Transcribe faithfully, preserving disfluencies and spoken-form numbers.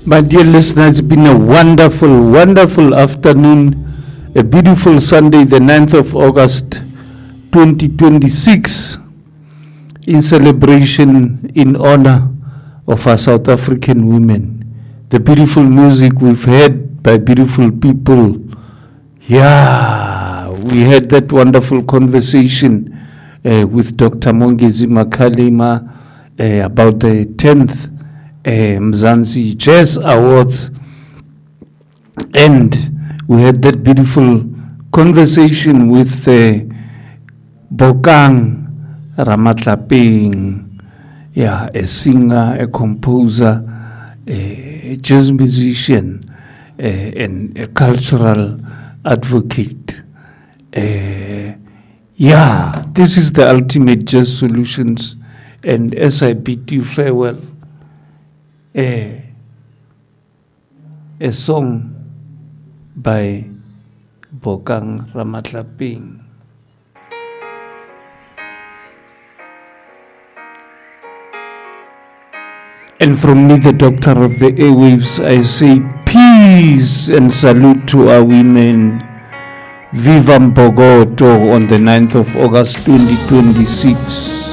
My dear listeners, it's been a wonderful, wonderful afternoon, a beautiful Sunday, the ninth of August, twenty twenty-six, in celebration, in honor of our South African women. The beautiful music we've heard by beautiful people. Yeah, we had that wonderful conversation uh, with Doctor Mongezi Makalima uh, about the tenth Uh, Mzansi Jazz Awards, and we had that beautiful conversation with uh, Bokang Ramatlapeng, yeah, a singer, a composer, a jazz musician, uh, and a cultural advocate. Uh, yeah, this is the ultimate jazz solutions, and as I bid you farewell, A, a song by Bokang Ramatlapeng. And from me, the doctor of the airwaves, I say peace and salute to our women. Viva Mbogoto on the ninth of August twenty twenty-six.